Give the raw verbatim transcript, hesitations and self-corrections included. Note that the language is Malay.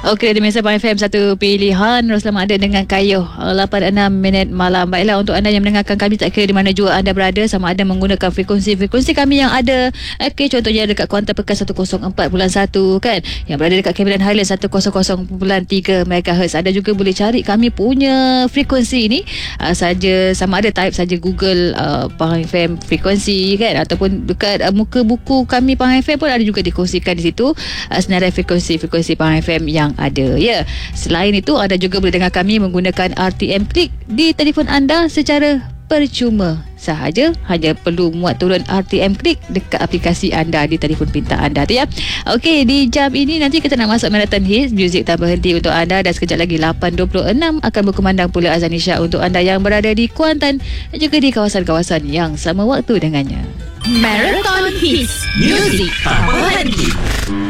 Okey, di Mesa F M satu pilihan. Selamat ada dengan Kayuh lapan enam minit malam. Baiklah, untuk anda yang mendengarkan kami tak kira di mana jua anda berada, sama ada menggunakan frekuensi-frekuensi kami yang ada. Okey, contohnya dekat Kuantan Pekan seratus empat perpuluhan satu kan, yang berada dekat Cameron Highlands seratus perpuluhan tiga megahertz. Anda juga boleh cari kami punya frekuensi ini uh, saja, sama ada type saja Google uh, Pahang F M frekuensi kan, ataupun dekat uh, muka buku kami Pahang F M pun ada juga dikongsikan di situ uh, senarai frekuensi-frekuensi Pahang F M yang ada ya. Selain itu, anda juga boleh dengar kami menggunakan R T M Klik di telefon anda secara percuma sahaja. Hanya perlu muat turun R T M Klik dekat aplikasi anda di telefon pintar anda tu ya. Okey, di jam ini nanti kita nak masuk Marathon Hits, muzik tak berhenti untuk anda, dan sekejap lagi lapan dua puluh enam akan berkumandang pula azan Isyak untuk anda yang berada di Kuantan dan juga di kawasan-kawasan yang sama waktu dengannya. Marathon Hits, muzik tak berhenti.